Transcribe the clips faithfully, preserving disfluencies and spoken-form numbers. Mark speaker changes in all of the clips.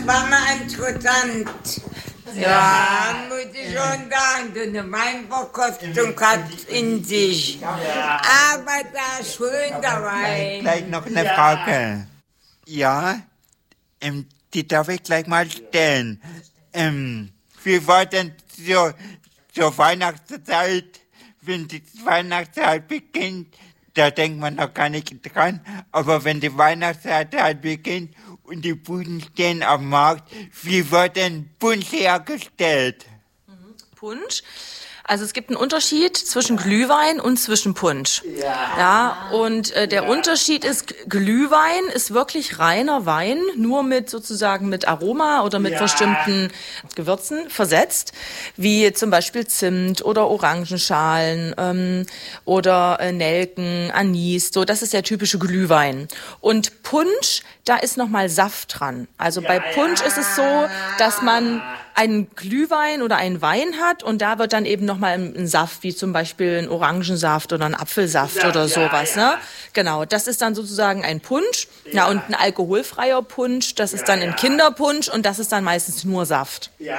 Speaker 1: das war mal interessant. Ja, ja, muss ich schon sagen, so eine Weinverkostung hat in sich. Ja. Aber da ist schön dabei.
Speaker 2: Gleich noch eine Frage. Ja, ähm, die darf ich gleich mal stellen. Ähm, wie war denn so zur Weihnachtszeit, wenn die Weihnachtszeit beginnt? Da denkt man noch gar nicht dran. Aber wenn die Weihnachtszeit halt beginnt und die Buden stehen am Markt, wie wird denn Punsch hergestellt?
Speaker 3: Punsch? Also es gibt einen Unterschied zwischen Glühwein und zwischen Punsch. Ja. Ja, und äh, der ja. Unterschied ist, Glühwein ist wirklich reiner Wein, nur mit sozusagen mit Aroma oder mit ja. bestimmten Gewürzen versetzt, wie zum Beispiel Zimt oder Orangenschalen ähm, oder äh, Nelken, Anis. So, das ist der typische Glühwein. Und Punsch, da ist nochmal Saft dran. Also ja, bei Punsch ja. ist es so, dass man einen Glühwein oder einen Wein hat und da wird dann eben nochmal ein Saft, wie zum Beispiel ein Orangensaft oder ein Apfelsaft ja, oder sowas. Ja, ja. Ne? Genau, das ist dann sozusagen ein Punsch. Ja, ja und ein alkoholfreier Punsch, das ist ja, dann ein ja. Kinderpunsch und das ist dann meistens nur Saft. Ja, ja.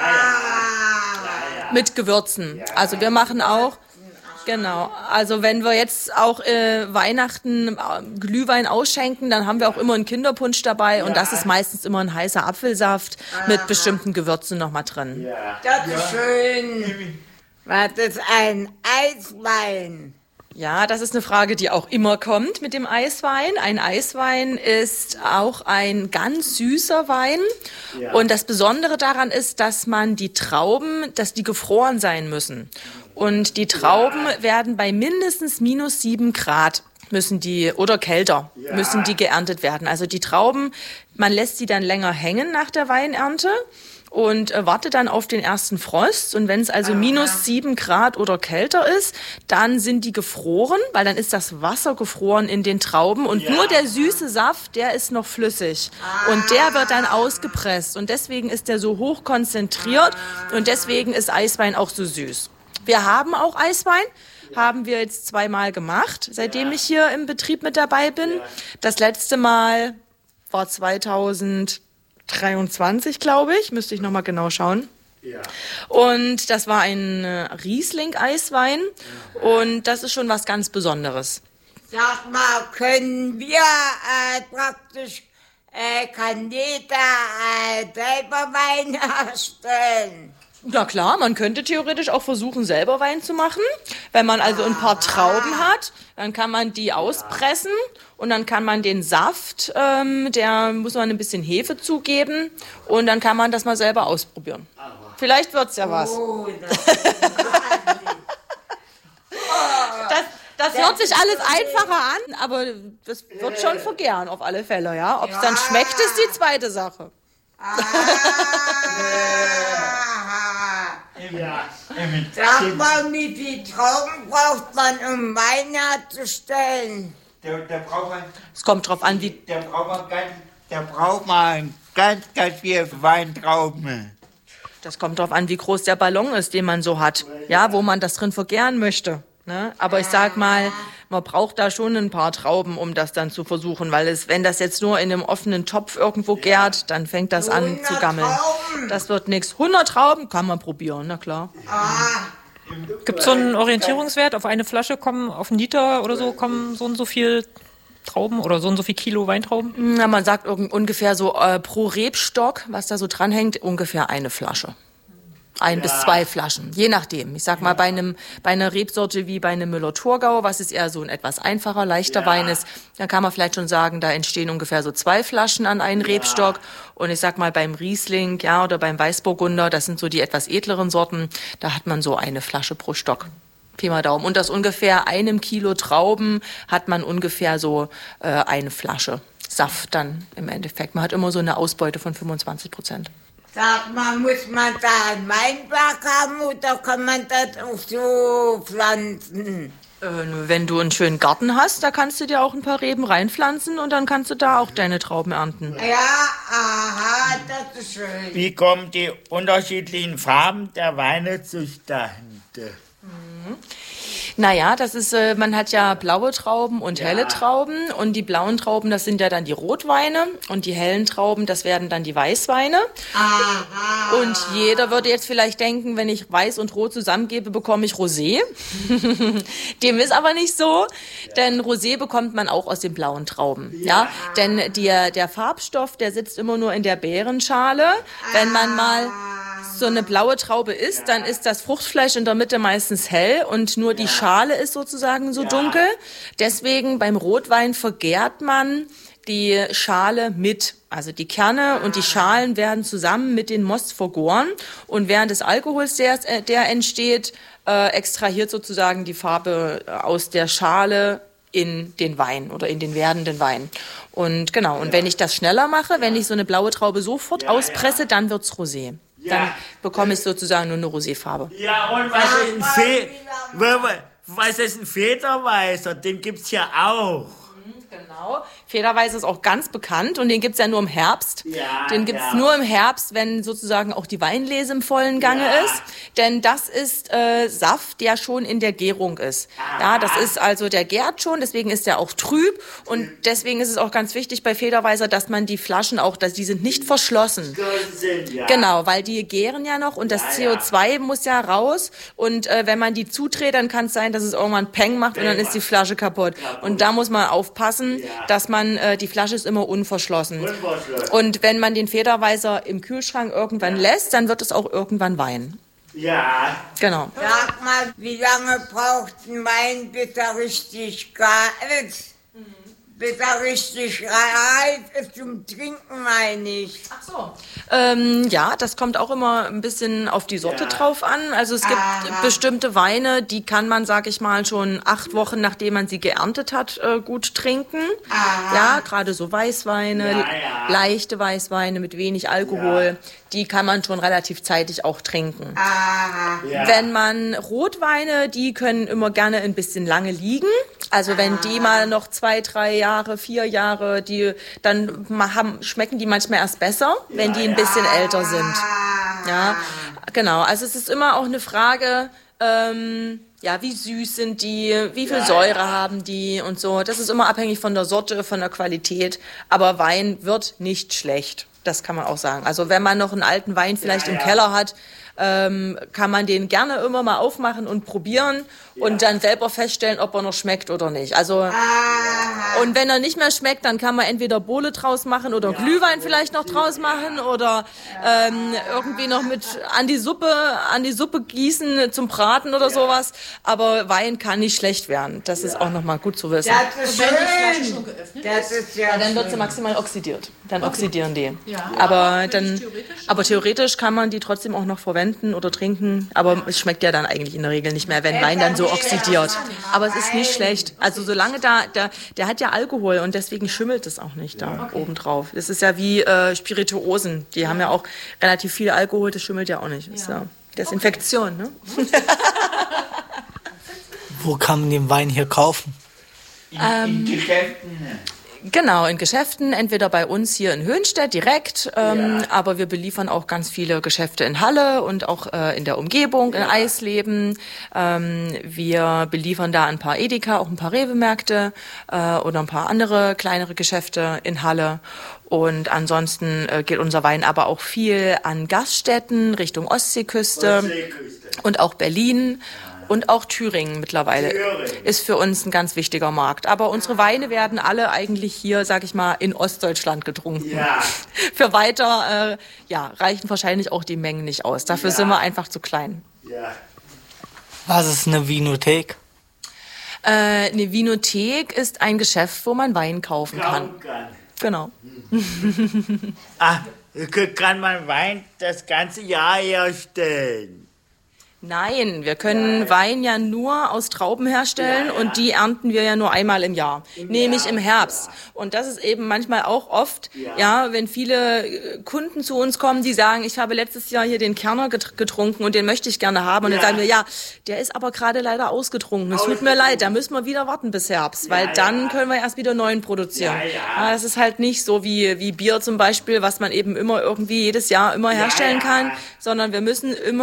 Speaker 3: Ja, ja. Mit Gewürzen. Ja, also wir machen auch... Genau, also wenn wir jetzt auch äh, Weihnachten äh, Glühwein ausschenken, dann haben wir auch immer einen Kinderpunsch dabei ja. und das ist meistens immer ein heißer Apfelsaft Aha. mit bestimmten Gewürzen nochmal drin.
Speaker 1: Ja. Das ist schön. Was ist ein Eiswein?
Speaker 3: Ja, das ist eine Frage, die auch immer kommt mit dem Eiswein. Ein Eiswein ist auch ein ganz süßer Wein. Ja. Und das Besondere daran ist, dass man die Trauben, dass die gefroren sein müssen. Und die Trauben ja. werden bei mindestens minus sieben Grad müssen die, oder kälter, ja. müssen die geerntet werden. Also die Trauben, man lässt sie dann länger hängen nach der Weinernte und äh, wartet dann auf den ersten Frost. Und wenn es also minus sieben Grad oder kälter ist, dann sind die gefroren, weil dann ist das Wasser gefroren in den Trauben und ja. nur der süße Saft, der ist noch flüssig. Und der wird dann ausgepresst. Und deswegen ist der so hoch konzentriert und deswegen ist Eiswein auch so süß. Wir haben auch Eiswein, haben wir jetzt zweimal gemacht, seitdem ja. ich hier im Betrieb mit dabei bin. Ja. Das letzte Mal war zweitausenddreiundzwanzig, glaube ich, müsste ich nochmal genau schauen. Ja. Und das war ein Riesling-Eiswein und das ist schon was ganz Besonderes.
Speaker 1: Sag mal, können wir äh, praktisch, äh, kann jeder äh, selber Wein herstellen?
Speaker 3: Na klar, man könnte theoretisch auch versuchen, selber Wein zu machen. Wenn man also ein paar Trauben hat, dann kann man die auspressen und dann kann man den Saft, ähm, der muss man ein bisschen Hefe zugeben und dann kann man das mal selber ausprobieren. Vielleicht wird's ja was. Oh, das, das hört sich alles einfacher an, aber das wird schon vergären auf alle Fälle, ja. Ob es dann schmeckt, ist die zweite Sache.
Speaker 1: Ja. Sag mal, wie viele Trauben braucht man, um Wein herzustellen?
Speaker 2: Da, da braucht man,
Speaker 3: es kommt drauf an, wie...
Speaker 2: Da braucht man ganz, da braucht man ganz, ganz viele Weintrauben.
Speaker 3: Das kommt drauf an, wie groß der Ballon ist, den man so hat. Ja, wo man das drin vergären möchte. Ne? Aber ich sag mal, man braucht da schon ein paar Trauben, um das dann zu versuchen, weil es, wenn das jetzt nur in einem offenen Topf irgendwo gärt, dann fängt das an zu gammeln. Trauben. Das wird nichts. hundert Trauben kann man probieren, na klar.
Speaker 4: Ah. Gibt es so einen Orientierungswert? Auf eine Flasche kommen, auf einen Liter oder so, kommen so und so viel Trauben oder so und so viel Kilo Weintrauben?
Speaker 3: Na, man sagt ungefähr so äh, pro Rebstock, was da so dranhängt, ungefähr eine Flasche. Ein ja. bis zwei Flaschen, je nachdem. Ich sag mal, bei einem bei einer Rebsorte wie bei einem Müller-Thurgau, was ist eher so ein etwas einfacher, leichter ja. Wein ist, dann kann man vielleicht schon sagen, da entstehen ungefähr so zwei Flaschen an einen ja. Rebstock. Und ich sag mal, beim Riesling, ja, oder beim Weißburgunder, das sind so die etwas edleren Sorten, da hat man so eine Flasche pro Stock. Pi mal Daumen. Und aus ungefähr einem Kilo Trauben hat man ungefähr so äh, eine Flasche Saft dann im Endeffekt. Man hat immer so eine Ausbeute von fünfundzwanzig Prozent.
Speaker 1: Sag mal, muss man da einen Weinberg haben oder kann man das auch so pflanzen?
Speaker 3: Äh, wenn du einen schönen Garten hast, da kannst du dir auch ein paar Reben reinpflanzen und dann kannst du da auch deine Trauben ernten.
Speaker 1: Ja, aha, das ist schön.
Speaker 2: Wie kommen die unterschiedlichen Farben der Weine zustande?
Speaker 3: Mhm. Naja, das ist, äh, man hat ja blaue Trauben und ja. helle Trauben und die blauen Trauben, das sind ja dann die Rotweine und die hellen Trauben, das werden dann die Weißweine. Aha. Und jeder würde jetzt vielleicht denken, wenn ich Weiß und Rot zusammengebe, bekomme ich Rosé. Dem ist aber nicht so, ja. denn Rosé bekommt man auch aus den blauen Trauben. Ja. ja? Denn die, der Farbstoff, der sitzt immer nur in der Beerenschale. Wenn man mal so eine blaue Traube isst, dann ist das Fruchtfleisch in der Mitte meistens hell und nur die Schale ist sozusagen so dunkel. Deswegen beim Rotwein vergärt man die Schale mit. Also die Kerne und die Schalen werden zusammen mit dem Most vergoren und während des Alkohols, der, der entsteht, äh, extrahiert sozusagen die Farbe aus der Schale in den Wein oder in den werdenden Wein. Und genau, und wenn ich das schneller mache, wenn ich so eine blaue Traube sofort auspresse, dann wird's Rosé. Dann bekomme ich sozusagen nur eine Roséfarbe.
Speaker 5: Ja, und was ist ein, Fe was ist ein Federweißer? Den gibt's ja auch.
Speaker 3: Genau. Federweiß ist auch ganz bekannt und den gibt's ja nur im Herbst.
Speaker 5: Ja,
Speaker 3: den gibt's
Speaker 5: ja.
Speaker 3: nur im Herbst, wenn sozusagen auch die Weinlese im vollen Gange ja. ist. Denn das ist äh, Saft, der schon in der Gärung ist. Ah. Ja, das ist also, der gärt schon, deswegen ist der auch trüb. Und deswegen ist es auch ganz wichtig bei Federweißer, dass man die Flaschen auch, dass die sind nicht verschlossen.
Speaker 5: Sind, ja.
Speaker 3: Genau, weil die gären ja noch und das ja, C O zwei ja. muss ja raus. Und äh, wenn man die zudreht, dann kann es sein, dass es irgendwann Peng macht Peng und dann macht. ist die Flasche kaputt. kaputt. Und da muss man aufpassen, ja. dass man, äh, die Flasche ist immer unverschlossen. unverschlossen. Und wenn man den Federweißer im Kühlschrank irgendwann ja. lässt, dann wird es auch irgendwann Wein.
Speaker 5: Ja.
Speaker 3: Genau.
Speaker 1: Sag mal, wie lange braucht ein Wein, bis er richtig gar ist? Mhm. Bis er richtig reif ist zum Trinken, meine ich.
Speaker 3: Ach so. Ähm, ja, das kommt auch immer ein bisschen auf die Sorte ja. drauf an. Also es gibt Aha. bestimmte Weine, die kann man, sag ich mal, schon acht Wochen, nachdem man sie geerntet hat, äh, gut trinken. Aha. Ja, gerade so Weißweine, ja, ja. leichte Weißweine mit wenig Alkohol. Ja. Die kann man schon relativ zeitig auch trinken. Aha. Ja. Wenn man Rotweine, die können immer gerne ein bisschen lange liegen. Also wenn die mal noch zwei, drei Jahre, vier Jahre, die dann haben, schmecken die manchmal erst besser, wenn die ein bisschen älter sind. Ja, genau. Also es ist immer auch eine Frage, ähm, ja, wie süß sind die, wie viel Säure haben die und so. Das ist immer abhängig von der Sorte, von der Qualität. Aber Wein wird nicht schlecht. Das kann man auch sagen. Also wenn man noch einen alten Wein vielleicht ja, ja. im Keller hat, ähm, kann man den gerne immer mal aufmachen und probieren ja. und dann selber feststellen, ob er noch schmeckt oder nicht. Also ah. und wenn er nicht mehr schmeckt, dann kann man entweder Bowle draus machen oder ja. Glühwein vielleicht noch draus machen oder ähm, irgendwie noch mit an die Suppe an die Suppe gießen zum Braten oder ja. sowas. Aber Wein kann nicht schlecht werden. Das ja. ist auch noch mal gut zu wissen.
Speaker 1: Das ist schön. Wenn die Flasche schon geöffnet das ist ja,
Speaker 3: ja dann wird sie maximal oxidiert. Dann okay. oxidieren die.
Speaker 4: Ja.
Speaker 3: Aber dann, theoretisch? aber theoretisch kann man die trotzdem auch noch verwenden oder trinken, aber es schmeckt ja dann eigentlich in der Regel nicht mehr, wenn Wein dann so oxidiert. Aber es ist nicht schlecht. Also solange da, der, der hat ja Alkohol und deswegen schimmelt es auch nicht da okay. obendrauf. Das ist ja wie äh, Spirituosen. Die haben ja auch relativ viel Alkohol, das schimmelt ja auch nicht. Das ist ja Desinfektion, ne?
Speaker 6: Wo kann man den Wein hier kaufen?
Speaker 5: In, in Geschäften.
Speaker 3: Genau, in Geschäften, entweder bei uns hier in Höhnstedt direkt, ähm, ja. aber wir beliefern auch ganz viele Geschäfte in Halle und auch äh, in der Umgebung, ja. in Eisleben. Ähm, wir beliefern da ein paar Edeka, auch ein paar Rewe-Märkte äh, oder ein paar andere kleinere Geschäfte in Halle. Und ansonsten äh, geht unser Wein aber auch viel an Gaststätten Richtung Ostseeküste, Ostseeküste. Und auch Berlin. Und auch Thüringen mittlerweile Thüringen. Ist für uns ein ganz wichtiger Markt. Aber unsere Weine werden alle eigentlich hier, sag ich mal, in Ostdeutschland getrunken. Ja. Für weiter äh, ja, reichen wahrscheinlich auch die Mengen nicht aus. Dafür ja. sind wir einfach zu klein.
Speaker 5: Ja.
Speaker 6: Was ist eine Vinothek?
Speaker 3: Äh, eine Vinothek ist ein Geschäft, wo man Wein kaufen kann. kann. Genau.
Speaker 5: Ah, kann man Wein das ganze Jahr herstellen?
Speaker 3: Nein, wir können Nein. Wein ja nur aus Trauben herstellen ja, ja. und die ernten wir ja nur einmal im Jahr, Im nämlich Jahr. im Herbst. Ja. Und das ist eben manchmal auch oft, ja. ja, wenn viele Kunden zu uns kommen, die sagen, ich habe letztes Jahr hier den Kerner getrunken und den möchte ich gerne haben. Und ja. dann sagen wir, ja, der ist aber gerade leider ausgetrunken. Es tut mir leid, da müssen wir wieder warten bis Herbst, weil ja, dann ja. können wir erst wieder neuen produzieren. Ja, ja. Ja, das ist halt nicht so wie, wie Bier zum Beispiel, was man eben immer irgendwie jedes Jahr immer herstellen ja, ja. kann, sondern wir müssen immer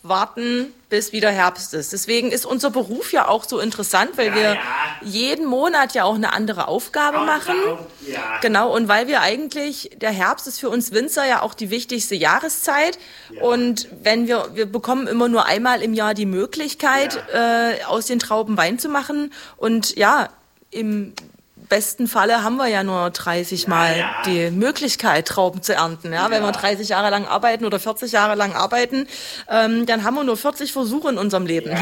Speaker 3: warten, bis wieder Herbst ist. Deswegen ist unser Beruf ja auch so interessant, weil
Speaker 5: Ja,
Speaker 3: wir
Speaker 5: ja.
Speaker 3: jeden Monat ja auch eine andere Aufgabe machen.
Speaker 5: Ja.
Speaker 3: Genau, und weil wir eigentlich, der Herbst ist für uns Winzer ja auch die wichtigste Jahreszeit. Und wenn wir, wir bekommen immer nur einmal im Jahr die Möglichkeit, äh, aus den Trauben Wein zu machen. Und ja, im besten Falle haben wir ja nur dreißig Mal
Speaker 5: ja.
Speaker 3: die Möglichkeit, Trauben zu ernten. Ja, wenn wir dreißig Jahre lang arbeiten oder vierzig Jahre lang arbeiten, ähm, dann haben wir nur vierzig Versuche in unserem Leben.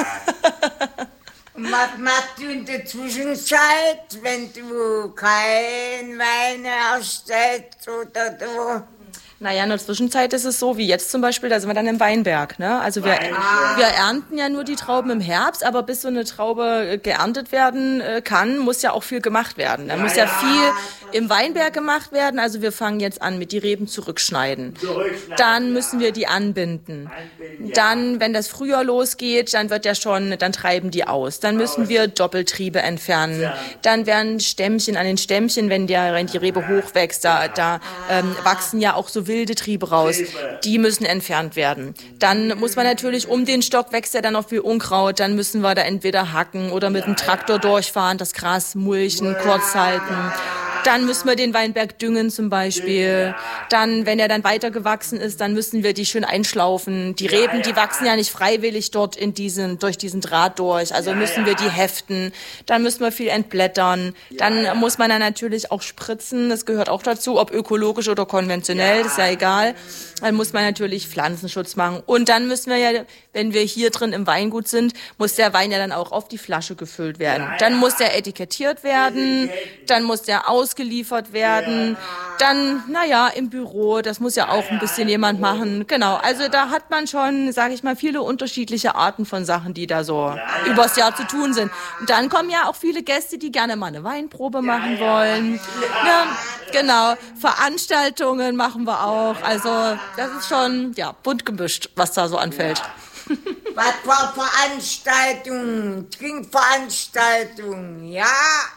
Speaker 1: Und was machst du in der Zwischenzeit, wenn du kein Wein herstellst oder du?
Speaker 3: Naja, in der Zwischenzeit ist es so, wie jetzt zum Beispiel, da sind wir dann im Weinberg. Ne? Also wir, wir ernten ja nur die Trauben im Herbst, aber bis so eine Traube geerntet werden kann, muss ja auch viel gemacht werden. Da muss ja viel im Weinberg gemacht werden. Also wir fangen jetzt an mit die Reben zurückschneiden. Dann müssen wir die anbinden. Dann, wenn das Frühjahr losgeht, dann wird ja schon, dann treiben die aus. Dann müssen wir Doppeltriebe entfernen. Dann werden Stämmchen an den Stämmchen, wenn, der, wenn die Rebe hochwächst, da, da ähm, wachsen ja auch so wilde Triebe raus. Die müssen entfernt werden. Dann muss man natürlich, um den Stock wächst ja dann noch viel Unkraut. Dann müssen wir da entweder hacken oder mit dem Traktor durchfahren, das Gras mulchen, kurz halten. Dann müssen wir den Weinberg düngen zum Beispiel. Dann, wenn er dann weiter gewachsen ist, dann müssen wir die schön einschlaufen. Die Reben, die wachsen ja nicht freiwillig dort in diesen, durch diesen Draht durch. Also müssen wir die heften. Dann müssen wir viel entblättern. Dann muss man dann natürlich auch spritzen. Das gehört auch dazu, ob ökologisch oder konventionell, das ist ja egal. Dann muss man natürlich Pflanzenschutz machen. Und dann müssen wir ja, wenn wir hier drin im Weingut sind, muss der Wein ja dann auch auf die Flasche gefüllt werden. Dann muss der etikettiert werden. Dann muss der ausgeliefert werden. Dann, naja, im Büro, das muss ja auch ein bisschen jemand machen. Genau, also da hat man schon, sage ich mal, viele unterschiedliche Arten von Sachen, die da so übers Jahr zu tun sind. Und dann kommen ja auch viele Gäste, die gerne mal eine Weinprobe machen wollen. Ja, genau, Veranstaltungen machen wir auch. Also das ist schon, ja, bunt gemischt, was da so anfällt.
Speaker 1: Was für Veranstaltungen, Trinkveranstaltungen, ja.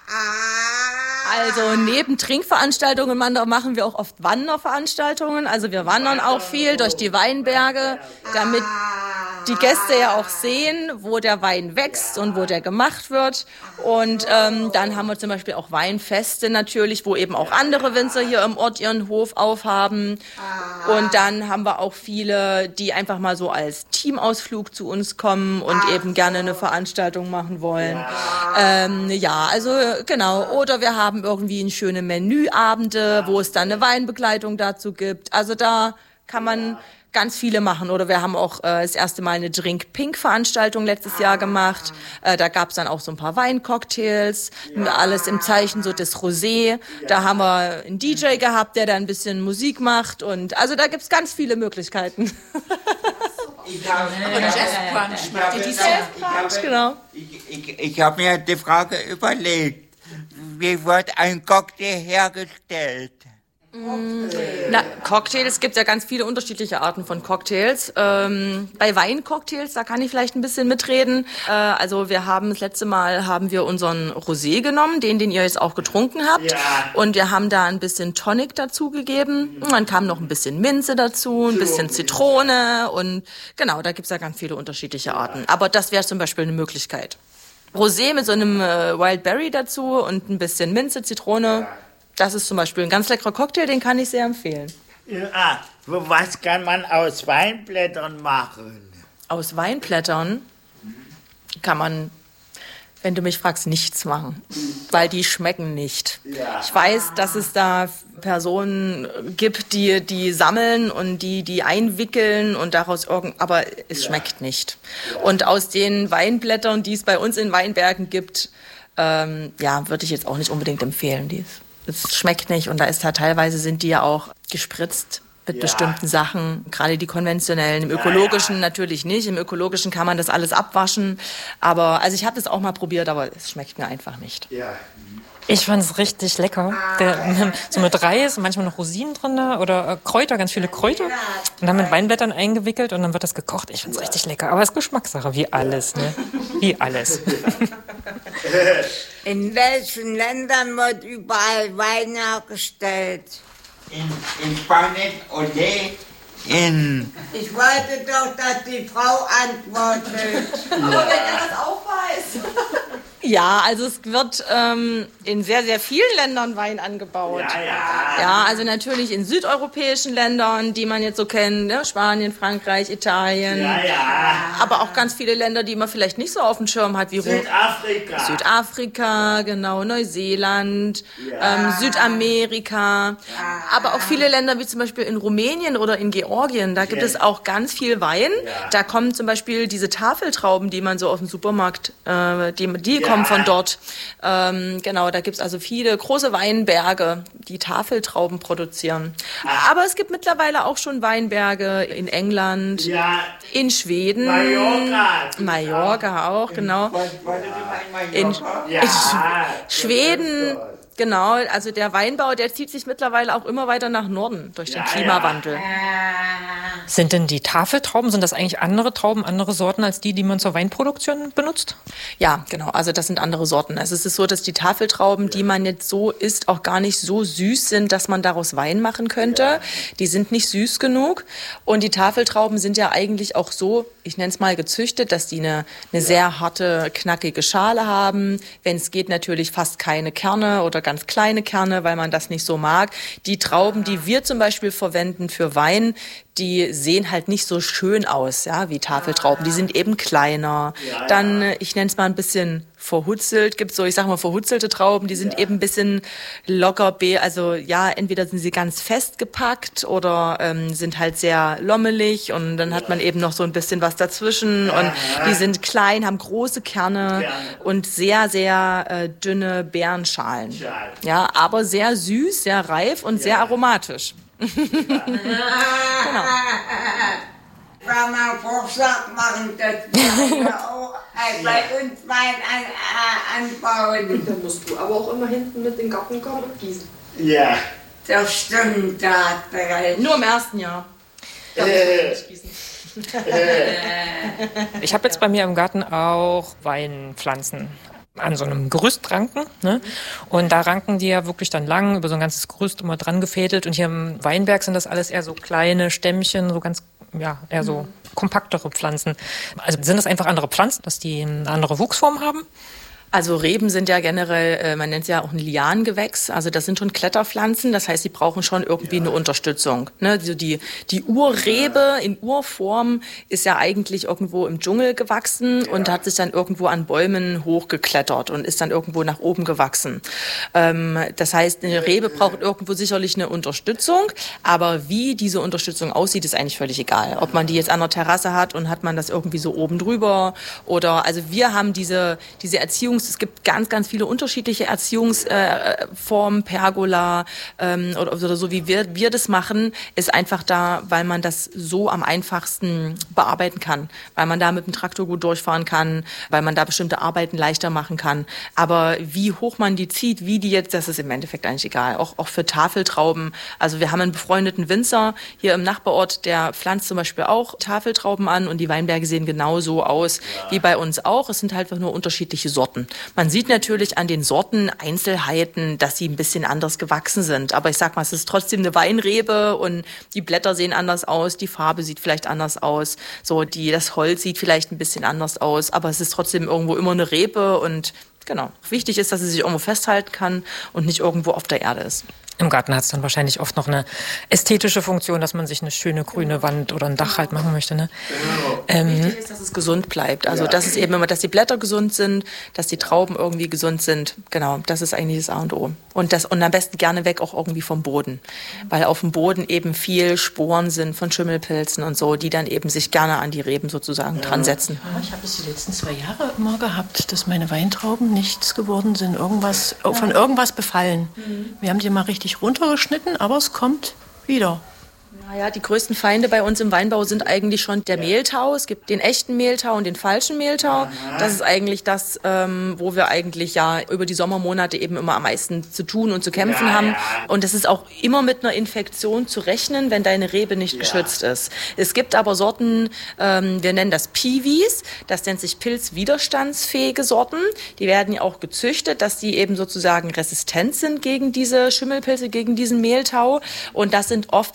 Speaker 1: Ah.
Speaker 3: Also neben Trinkveranstaltungen machen wir auch oft Wanderveranstaltungen. Also wir wandern auch viel durch die Weinberge, damit die Gäste ja auch sehen, wo der Wein wächst und wo der gemacht wird. Und ähm, dann haben wir zum Beispiel auch Weinfeste natürlich, wo eben auch andere Winzer hier im Ort ihren Hof aufhaben. Und dann haben wir auch viele, die einfach mal so als Teamausflug zu uns kommen und eben gerne eine Veranstaltung machen wollen. Ähm, ja, also genau. Oder wir haben irgendwie eine schöne Menüabende, wo es dann eine Weinbegleitung dazu gibt. Also da kann man ganz viele machen. Oder wir haben auch äh, das erste Mal eine Drink-Pink-Veranstaltung letztes Jahr gemacht. Äh, da gab es dann auch so ein paar Weincocktails, alles im Zeichen so des Rosé. Da haben wir einen D J gehabt, der da ein bisschen Musik macht. Und also da gibt's ganz viele Möglichkeiten.
Speaker 2: Ich habe
Speaker 3: Jazzbrunch macht ihr dieses Jahr? Genau.
Speaker 2: ich, ich, ich hab mir die Frage überlegt, wie wird ein Cocktail hergestellt?
Speaker 3: Na, Cocktails, es gibt ja ganz viele unterschiedliche Arten von Cocktails. Ähm, bei Weincocktails, da kann ich vielleicht ein bisschen mitreden. Äh, also wir haben das letzte Mal haben wir unseren Rosé genommen, den, den ihr jetzt auch getrunken habt.
Speaker 5: Ja.
Speaker 3: Und wir haben da ein bisschen Tonic dazu gegeben. Und dann kam noch ein bisschen Minze dazu, ein bisschen Zitrone und genau, da gibt's ja ganz viele unterschiedliche Arten. Aber das wäre zum Beispiel eine Möglichkeit. Rosé mit so einem äh, Wild Berry dazu und ein bisschen Minze, Zitrone. Das ist zum Beispiel ein ganz leckerer Cocktail, den kann ich sehr empfehlen.
Speaker 5: Ja, was kann man aus Weinblättern machen?
Speaker 3: Aus Weinblättern kann man, wenn du mich fragst, nichts machen, weil die schmecken nicht.
Speaker 5: Ja.
Speaker 3: Ich weiß, dass es da Personen gibt, die die sammeln und die die einwickeln und daraus irgend, aber es schmeckt nicht. Und aus den Weinblättern, die es bei uns in Weinbergen gibt, ähm, ja, würde ich jetzt auch nicht unbedingt empfehlen. Die es schmeckt nicht und da ist da teilweise sind die ja auch gespritzt mit
Speaker 5: Ja.
Speaker 3: bestimmten Sachen, gerade die konventionellen. Im ökologischen
Speaker 5: ja.
Speaker 3: natürlich nicht. Im ökologischen kann man das alles abwaschen. Aber also ich habe das auch mal probiert, aber es schmeckt mir einfach nicht.
Speaker 5: Ja.
Speaker 4: Ich fand es richtig lecker. Der, so mit Reis, manchmal noch Rosinen drin oder äh, Kräuter, ganz viele Kräuter. Und dann mit Weinblättern eingewickelt und dann wird das gekocht. Ich finde es richtig lecker. Aber es ist Geschmackssache, wie alles, ne? Wie alles.
Speaker 1: In welchen Ländern wird überall Wein hergestellt?
Speaker 2: In, in Spanien Olé, in
Speaker 1: Ich wollte doch, dass die Frau antwortet.
Speaker 3: Aber wenn er das auch weiß. Ja, also es wird ähm, in sehr, sehr vielen Ländern Wein angebaut.
Speaker 5: Ja, ja.
Speaker 3: Ja, also natürlich in südeuropäischen Ländern, die man jetzt so kennt, ne? Spanien, Frankreich, Italien.
Speaker 5: Ja, ja.
Speaker 3: Aber auch ganz viele Länder, die man vielleicht nicht so auf dem Schirm hat, wie Ru-
Speaker 5: Südafrika.
Speaker 3: Südafrika, genau, Neuseeland, ähm, Südamerika. Aber auch viele Länder wie zum Beispiel in Rumänien oder in Georgien, da gibt es auch ganz viel Wein. Da kommen zum Beispiel diese Tafeltrauben, die man so auf dem Supermarkt, äh, die, die kommen von dort. Ähm, genau, da gibt es also viele große Weinberge, die Tafeltrauben produzieren. Aber es gibt mittlerweile auch schon Weinberge in England,
Speaker 5: Ja,
Speaker 3: in Schweden,
Speaker 5: Mallorca.
Speaker 3: Mallorca auch, genau. In,
Speaker 5: Ja.
Speaker 3: in Schweden, genau. Also der Weinbau, der zieht sich mittlerweile auch immer weiter nach Norden durch den
Speaker 5: Ja,
Speaker 3: Klimawandel.
Speaker 4: Sind denn die Tafeltrauben, sind das eigentlich andere Trauben, andere Sorten als die, die man zur Weinproduktion benutzt?
Speaker 3: Ja, genau. Also das sind andere Sorten. Also es ist so, dass die Tafeltrauben, die man jetzt so isst, auch gar nicht so süß sind, dass man daraus Wein machen könnte. Die sind nicht süß genug. Und die Tafeltrauben sind ja eigentlich auch so, ich nenne es mal gezüchtet, dass die eine, eine sehr harte, knackige Schale haben. Wenn es geht, natürlich fast keine Kerne oder ganz kleine Kerne, weil man das nicht so mag. Die Trauben, die wir zum Beispiel verwenden für Wein, die sehen halt nicht so schön aus, ja, wie Tafeltrauben. Die sind eben kleiner. Dann, ich nenne es mal ein bisschen verhutzelt. Gibt so, ich sag mal, verhutzelte Trauben, die sind eben ein bisschen locker, be also ja, entweder sind sie ganz festgepackt oder ähm, sind halt sehr lommelig und dann hat man eben noch so ein bisschen was dazwischen und die sind klein, haben große Kerne und sehr, sehr äh, dünne Beerenschalen. Ja, aber sehr süß, sehr reif und sehr aromatisch. Genau.
Speaker 1: Ich will mal einen Vorschlag machen, dass wir auch äh, bei uns Wein an, äh, anbauen.
Speaker 3: Dann musst du aber auch immer hinten mit in den Garten kommen und gießen.
Speaker 5: Ja.
Speaker 1: Das stimmt, da hat er recht.
Speaker 3: Nur im ersten Jahr. Da muss man nicht gießen.
Speaker 4: Ich habe jetzt bei mir im Garten auch Weinpflanzen an so einem Gerüst ranken. Ne? Und da ranken die ja wirklich dann lang über so ein ganzes Gerüst immer dran gefädelt. Und hier im Weinberg sind das alles eher so kleine Stämmchen, so ganz, ja, eher so kompaktere Pflanzen. Also sind das einfach andere Pflanzen, dass die eine andere Wuchsform haben?
Speaker 3: Also Reben sind ja generell, äh, man nennt es ja auch ein Liangengewächs, also das sind schon Kletterpflanzen, das heißt, sie brauchen schon irgendwie eine Unterstützung. Ne? Also die, die Urrebe in Urform ist ja eigentlich irgendwo im Dschungel gewachsen und hat sich dann irgendwo an Bäumen hochgeklettert und ist dann irgendwo nach oben gewachsen. Ähm, das heißt, eine Rebe braucht irgendwo sicherlich eine Unterstützung, aber wie diese Unterstützung aussieht, ist eigentlich völlig egal. Ob man die jetzt an der Terrasse hat und hat man das irgendwie so oben drüber oder, also wir haben diese, diese Erziehung. Es gibt ganz, ganz viele unterschiedliche Erziehungsformen, äh, Pergola ähm, oder, oder so, wie wir, wir das machen, ist einfach da, weil man das so am einfachsten bearbeiten kann, weil man da mit dem Traktor gut durchfahren kann, weil man da bestimmte Arbeiten leichter machen kann. Aber wie hoch man die zieht, wie die jetzt, das ist im Endeffekt eigentlich egal. Auch, auch für Tafeltrauben. Also wir haben einen befreundeten Winzer hier im Nachbarort, der pflanzt zum Beispiel auch Tafeltrauben an und die Weinberge sehen genauso aus ja. wie bei uns auch. Es sind halt einfach nur unterschiedliche Sorten. Man sieht natürlich an den Sorten Einzelheiten, dass sie ein bisschen anders gewachsen sind. Aber ich sag mal, es ist trotzdem eine Weinrebe und die Blätter sehen anders aus, die Farbe sieht vielleicht anders aus, so die, das Holz sieht vielleicht ein bisschen anders aus, aber es ist trotzdem irgendwo immer eine Rebe und genau. Wichtig ist, dass sie sich irgendwo festhalten kann und nicht irgendwo auf der Erde ist.
Speaker 4: Im Garten hat es dann wahrscheinlich oft noch eine ästhetische Funktion, dass man sich eine schöne grüne Wand oder ein Dach halt machen möchte. Ne?
Speaker 3: Genau.
Speaker 4: Ähm,
Speaker 3: Wichtig ist, dass es gesund bleibt. Also das ist eben immer, dass die Blätter gesund sind, dass die Trauben irgendwie gesund sind. Genau, das ist eigentlich das A und O. Und, das, und am besten gerne weg auch irgendwie vom Boden. Weil auf dem Boden eben viel Sporen sind von Schimmelpilzen und so, die dann eben sich gerne an die Reben sozusagen dran setzen.
Speaker 7: Ich habe es die letzten zwei Jahre immer gehabt, dass meine Weintrauben nichts geworden sind, irgendwas, von irgendwas befallen. Wir haben die mal richtig runtergeschnitten, aber es kommt wieder.
Speaker 3: Naja, die größten Feinde bei uns im Weinbau sind eigentlich schon der Mehltau. Es gibt den echten Mehltau und den falschen Mehltau. Das ist eigentlich das, ähm, wo wir eigentlich ja über die Sommermonate eben immer am meisten zu tun und zu kämpfen ja, haben. Ja. Und es ist auch immer mit einer Infektion zu rechnen, wenn deine Rebe nicht ja. geschützt ist. Es gibt aber Sorten, ähm, wir nennen das Piwis, das nennt sich pilzwiderstandsfähige Sorten. Die werden ja auch gezüchtet, dass die eben sozusagen resistent sind gegen diese Schimmelpilze, gegen diesen Mehltau. Und das sind oft dann auch Sorten,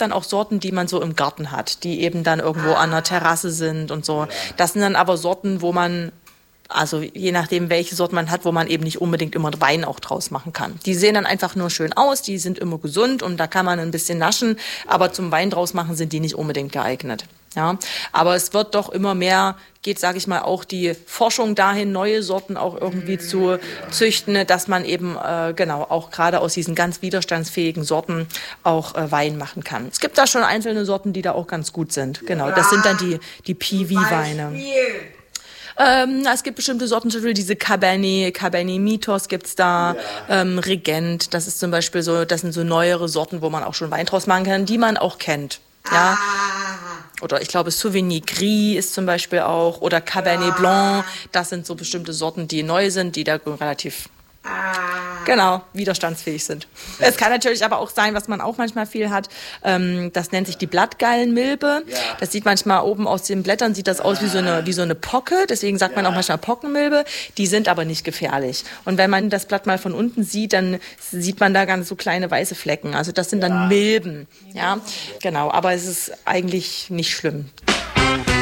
Speaker 3: Sorten, die man so im Garten hat, die eben dann irgendwo an der Terrasse sind und so. Das sind dann aber Sorten, wo man, also je nachdem, welche Sorten man hat, wo man eben nicht unbedingt immer Wein auch draus machen kann. Die sehen dann einfach nur schön aus, die sind immer gesund und da kann man ein bisschen naschen, aber zum Wein draus machen sind die nicht unbedingt geeignet. Ja, aber es wird doch immer mehr, geht, sage ich mal, auch die Forschung dahin, neue Sorten auch irgendwie zu züchten, dass man eben äh, genau auch gerade aus diesen ganz widerstandsfähigen Sorten auch äh, Wein machen kann. Es gibt da schon einzelne Sorten, die da auch ganz gut sind. Genau, das sind dann die die Piwi-Weine. Ähm, es gibt bestimmte Sorten, zum Beispiel diese Cabernet, Cabernet Mythos gibt's da, ja. ähm, Regent, das ist zum Beispiel so, das sind so neuere Sorten, wo man auch schon Wein draus machen kann, die man auch kennt. Ja. Oder ich glaube, Sauvigny Gris ist zum Beispiel auch, oder Cabernet Blanc, das sind so bestimmte Sorten, die neu sind, die da relativ genau widerstandsfähig sind. Es kann natürlich aber auch sein, was man auch manchmal viel hat, ähm, das nennt sich die Blattgallenmilbe. Das sieht manchmal oben aus den Blättern, sieht das aus wie so eine, wie so eine Pocke, deswegen sagt man auch manchmal Pockenmilbe. Die sind aber nicht gefährlich. Und wenn man das Blatt mal von unten sieht, dann sieht man da ganz so kleine weiße Flecken. Also das sind dann Milben. Ja, genau, aber es ist eigentlich nicht schlimm.